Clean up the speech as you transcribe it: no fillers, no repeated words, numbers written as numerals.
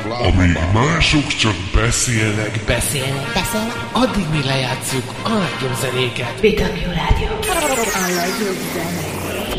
Amíg mások csak beszélnek, addig mi lejátszuk a legjobb zenéket. BW Rádió. A legjobb zenéket.